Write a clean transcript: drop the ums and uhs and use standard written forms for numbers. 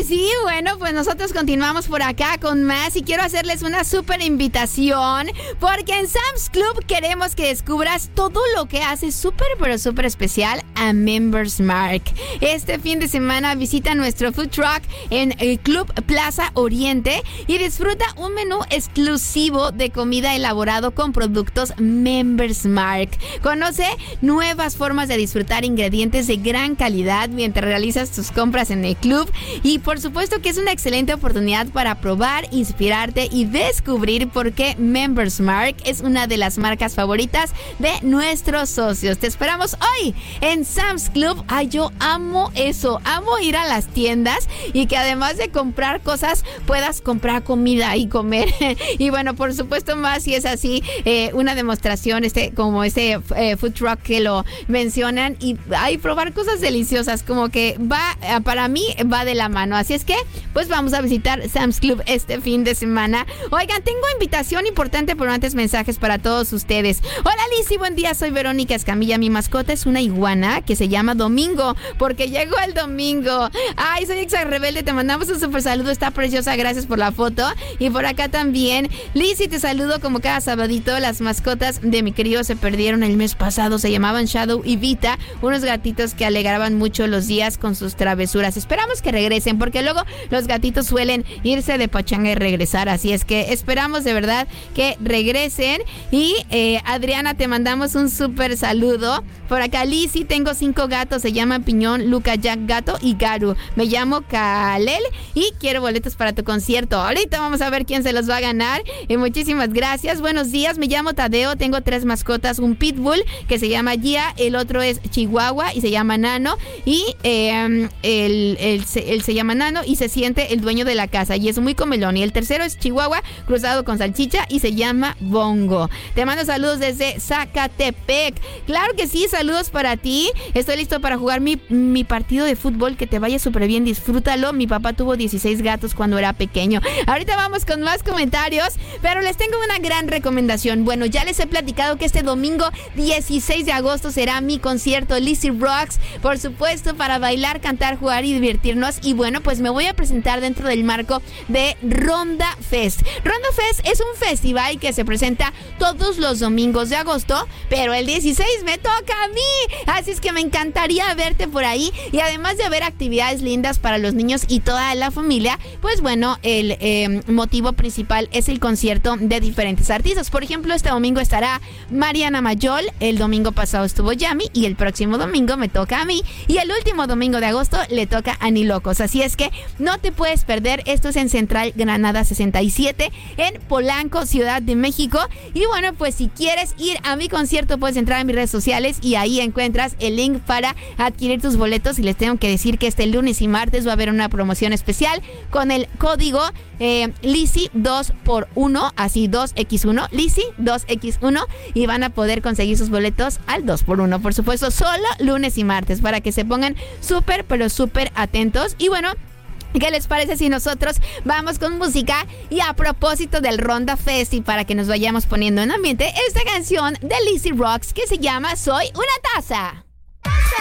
sí, bueno, pues nosotros continuamos por acá con más y quiero hacerles una súper invitación porque en Sam's Club queremos que descubras todo lo que hace súper, pero súper especial a Members Mark. Este fin de semana visita nuestro food truck en el Club Plaza Oriente y disfruta un menú exclusivo de comida elaborado con productos Members Mark. Conoce nuevas formas de disfrutar ingredientes de gran calidad mientras realizas tus compras en el club y por supuesto que es una excelente oportunidad para probar, inspirarte y descubrir por qué Members Mark es una de las marcas favoritas de nuestros socios. Te esperamos hoy en Sam's Club. Ay, yo amo eso, amo ir a las tiendas y que además de comprar cosas puedas comprar comida y comer y bueno, por supuesto más si es así una demostración como food truck que lo mencionan y probar cosas deliciosas como que para mí va de la mano, así es que pues vamos a visitar Sam's Club este fin de semana. Oigan, tengo invitación importante, pero antes mensajes para todos ustedes. Hola Lizzy, buen día, soy Verónica Escamilla, mi mascota es una iguana que se llama Domingo, porque llegó el domingo. Ay, soy Exa Rebelde, te mandamos un súper saludo, está preciosa, gracias por la foto. Y por acá también, Lizzy, te saludo como cada sabadito, las mascotas de mi querido se perdieron el mes pasado, se llamaban Shadow y Vita, unos gatitos que alegraban mucho los días con sus travesuras. Esperamos que regresen, porque luego los gatitos suelen irse de pachanga y regresar, así es que esperamos de verdad que regresen. Y Adriana, te mandamos un súper saludo. Por acá, Lizzy, tengo 5 gatos, se llaman Piñón, Luca, Jack, Gato y Garu. Me llamo Kalel y quiero boletos para tu concierto. Ahorita vamos a ver quién se los va a ganar. Muchísimas gracias. Buenos días, me llamo Tadeo, tengo 3 mascotas, un pitbull que se llama Gia, el otro es Chihuahua y se llama Nano y él se llama Nano y se siente el dueño de la casa y es muy comelón. Y el tercero es Chihuahua cruzado con salchicha y se llama Bongo. Te mando saludos desde Zacatepec. Claro que sí, saludos para ti. Estoy listo para jugar mi partido de fútbol. Que te vaya súper bien, disfrútalo. Mi papá tuvo 16 gatos cuando era pequeño. Ahorita vamos con más comentarios, pero les tengo una gran recomendación. Bueno, ya les he platicado que este domingo 16 de agosto será mi concierto Lizzy Rocks, por supuesto, para bailar, cantar, jugar y divertirnos. Y bueno, pues me voy a presentar dentro del marco de Ronda Fest. Ronda Fest es un festival que se presenta todos los domingos de agosto, pero el 16 me toca a mí, así es que me encantaría verte por ahí. Y además de haber actividades lindas para los niños y toda la familia, pues bueno, el motivo principal es el concierto de diferentes artistas. Por ejemplo, este domingo estará Mariana Mayol, el domingo pasado estuvo Yami y el próximo domingo me toca a mí y el último domingo de agosto le toca a Ni Locos. Así es que no te puedes perder. Esto es en Central Granada 67 en Polanco, Ciudad de México. Y bueno, pues si quieres ir a mi concierto puedes entrar a mis redes sociales y ahí encuentras el link para adquirir tus boletos. Y les tengo que decir que este lunes y martes va a haber una promoción especial con el código Lizzy 2x1, así 2x1, Lizzy 2x1, y van a poder conseguir sus boletos al 2x1, por supuesto, solo lunes y martes, para que se pongan súper, pero súper atentos. Y bueno, ¿qué les parece si nosotros vamos con música? Y a propósito del Ronda Fest y para que nos vayamos poniendo en ambiente, esta canción de Lizzy Rocks que se llama Soy una taza.